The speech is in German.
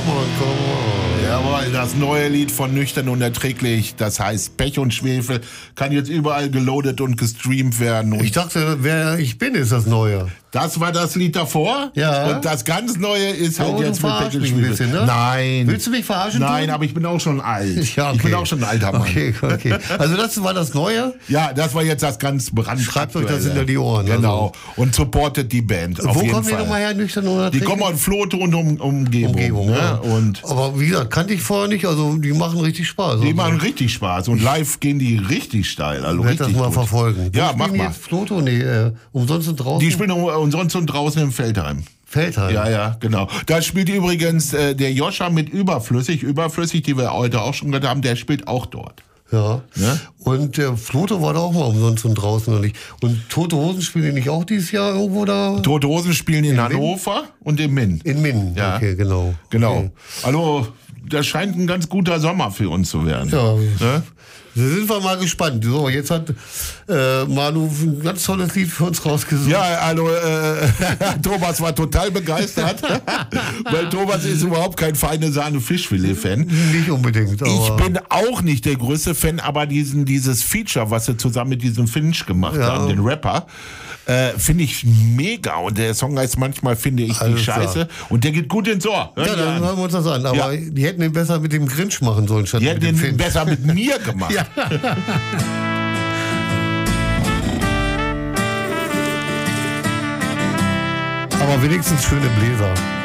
come on. Jawohl, das neue Lied von Nüchtern und Erträglich, das heißt Pech und Schwefel, kann jetzt überall geloadet und gestreamt werden. Und Ich dachte, wer ich bin, ist das Neue. das war das Lied davor. Ja. Und das ganz Neue ist halt du jetzt mit Pech verarschst und mich ein Schwefel. bisschen, ne? Nein. Willst du mich verarschen? Nein, tun? aber ich bin auch schon alt. Ja, okay. Ich bin auch schon ein alter Mann. Okay. Also das war das Neue? Ja, das war jetzt das ganz brandaktuelle. Schreibt euch das hinter die Ohren. Genau. Und supportet die Band. Auf Wo jeden kommen die Fall. nochmal her, Nüchtern oder Die kommen aus Floto und Umgebung. Ne? ja. Und Aber wie gesagt, kannte ich vorher nicht, also die machen richtig Spaß. die machen richtig Spaß. Und live gehen die richtig steil. Also Ich werde das richtig mal gut. verfolgen. Ja, Wo mach spielen die mal. jetzt Floto? Nee, umsonst und draußen? Die spielen umsonst und draußen im Feldheim. Feldheim. Ja, genau. Da spielt übrigens der Joscha mit Überflüssig, die wir heute auch schon gehört haben, der spielt auch dort. Ja. Ne? Und der Floto war da auch mal umsonst und draußen noch nicht. Und Tote Hosen spielen die nicht auch dieses Jahr irgendwo da? Tote Hosen spielen in Hannover und in Minden. In Minden, Ja. okay, genau. Genau. Okay. Also, das scheint ein ganz guter Sommer für uns zu werden. Ja, Ne? da sind wir mal gespannt. So, jetzt hat Manu ein ganz tolles Lied für uns rausgesucht. Ja, also Thomas war total begeistert, weil Thomas ist überhaupt kein feine Sahne Fischfilet-Fan. Nicht unbedingt, aber Ich bin auch nicht der größte Fan, aber dieses Feature, was sie zusammen mit diesem Finch gemacht Ja. haben, den Rapper, finde ich mega. Und der Song heißt manchmal, finde ich, die Alles klar. Scheiße. Und der geht gut ins Ohr. ja, dann hören wir uns das an. Aber Ja. die hätten den besser mit dem Grinch machen sollen, statt Die mit hätten dem den Film. besser mit mir gemacht. Ja. Aber wenigstens schöne Bläser.